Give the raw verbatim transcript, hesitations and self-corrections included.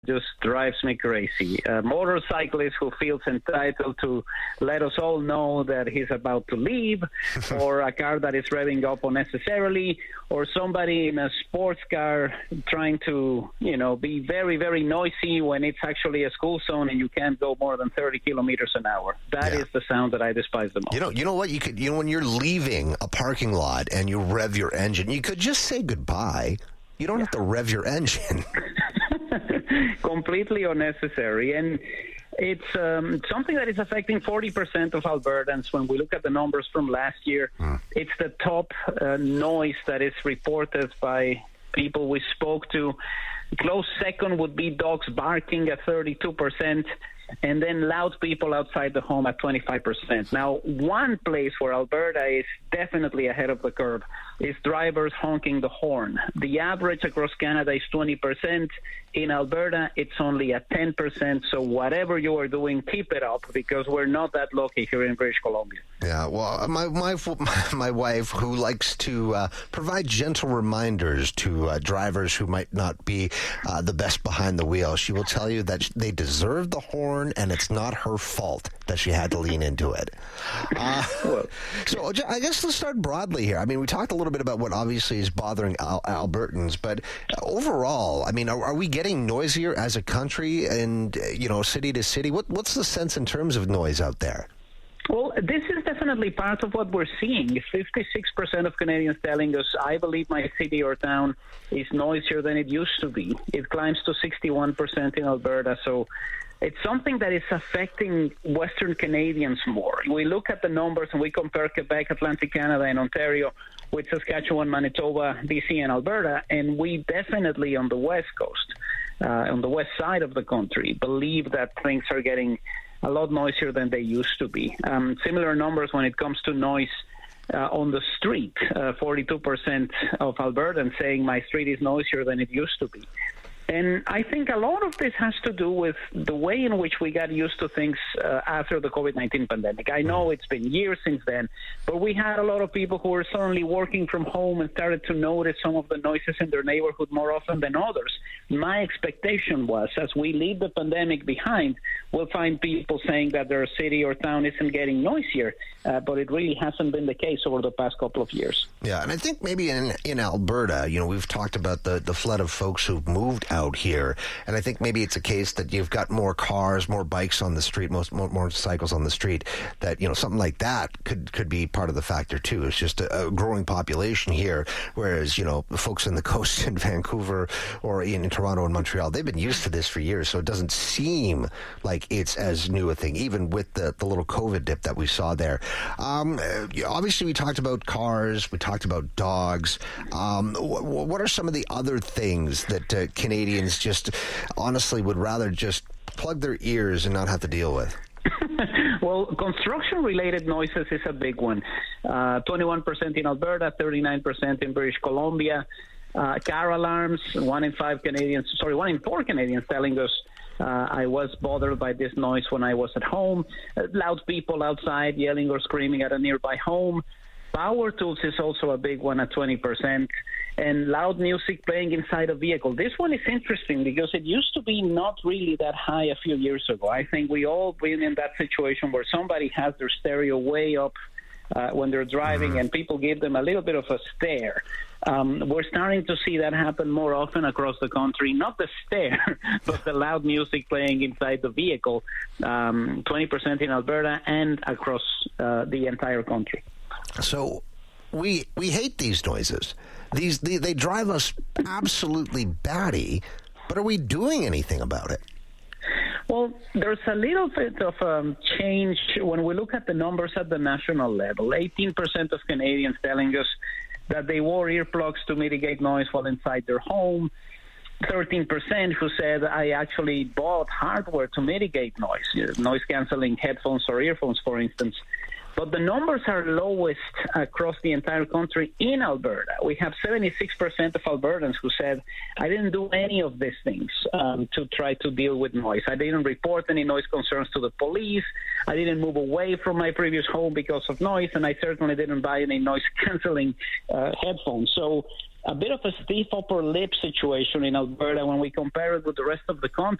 just drives me crazy. A motorcyclist who feels entitled to let us all know that he's about to leave, or a car that is revving up unnecessarily, or somebody in a sports car trying to, you know, be very, very noisy when it's actually a school zone and you can't go more than thirty kilometers an hour. That yeah. is the sound that I despise the most. You know, you know what? You could, you know, when you're leaving a parking lot and you rev your engine, you could just say goodbye. You don't yeah. have to rev your engine. Completely unnecessary. And it's um, something that is affecting forty percent of Albertans. When we look at the numbers from last year, mm. it's the top uh, noise that is reported by people we spoke to. Close second would be dogs barking at thirty-two percent, and then loud people outside the home at twenty-five percent. Now, one place where Alberta is definitely ahead of the curve is drivers honking the horn. The average across Canada is twenty percent. In Alberta, it's only at ten percent. So whatever you are doing, keep it up, because we're not that lucky here in British Columbia. Yeah, well, my my, my wife, who likes to uh, provide gentle reminders to uh, drivers who might not be uh, the best behind the wheel, she will tell you that they deserve the horn, and it's not her fault that she had to lean into it. Uh, well, so I guess let's start broadly here. I mean, we talked a little bit about what obviously is bothering Al- Albertans, but overall, I mean, are, are we getting noisier as a country and, you know, city to city? What, what's the sense in terms of noise out there? Well, this is definitely part of what we're seeing. fifty-six percent of Canadians telling us, I believe my city or town is noisier than it used to be. It climbs to sixty-one percent in Alberta, so it's something that is affecting Western Canadians more. We look at the numbers and we compare Quebec, Atlantic Canada, and Ontario with Saskatchewan, Manitoba, B C, and Alberta, and we definitely on the West Coast, uh, on the west side of the country, believe that things are getting a lot noisier than they used to be. Um, similar numbers when it comes to noise uh, on the street. Uh, forty-two percent of Albertans saying my street is noisier than it used to be. And I think a lot of this has to do with the way in which we got used to things uh, after the COVID nineteen pandemic. I know it's been years since then, but we had a lot of people who were suddenly working from home and started to notice some of the noises in their neighborhood more often than others. My expectation was, as we leave the pandemic behind, we'll find people saying that their city or town isn't getting noisier, uh, but it really hasn't been the case over the past couple of years. Yeah, and I think maybe in in Alberta, you know, we've talked about the, the flood of folks who've moved out here, and I think maybe it's a case that you've got more cars, more bikes on the street, most more motorcycles on the street, that, you know, something like that could could be part of the factor too. It's just a, a growing population here, whereas, you know, the folks in the coast in Vancouver or in, in Toronto and Montreal, they've been used to this for years, so it doesn't seem like it's as new a thing, even with the, the little COVID dip that we saw there. Um, obviously, we talked about cars, we talked about dogs. Um, wh- what are some of the other things that uh, Canadians just honestly would rather just plug their ears and not have to deal with? Well, construction-related noises is a big one. Uh, twenty-one percent in Alberta, thirty-nine percent in British Columbia. Uh, car alarms, one in five Canadians, sorry, one in four Canadians telling us uh, I was bothered by this noise when I was at home. Uh, loud people outside yelling or screaming at a nearby home. Power tools is also a big one at twenty percent. And loud music playing inside a vehicle. This one is interesting because it used to be not really that high a few years ago. I think we all been in that situation where somebody has their stereo way up uh, when they're driving, mm-hmm. and people give them a little bit of a stare. Um, we're starting to see that happen more often across the country. Not the stare, but the loud music playing inside the vehicle. Um, twenty percent in Alberta and across uh, the entire country. So we we hate these noises. These they, they drive us absolutely batty, but are we doing anything about it? Well, there's a little bit of um, change when we look at the numbers at the national level. eighteen percent of Canadians telling us that they wore earplugs to mitigate noise while inside their home. thirteen percent who said, I actually bought hardware to mitigate noise, noise-canceling headphones or earphones, for instance. But the numbers are lowest across the entire country in Alberta. We have seventy-six percent of Albertans who said, I didn't do any of these things um, to try to deal with noise. I didn't report any noise concerns to the police. I didn't move away from my previous home because of noise, and I certainly didn't buy any noise-canceling uh, headphones. So a bit of a stiff upper lip situation in Alberta when we compare it with the rest of the country.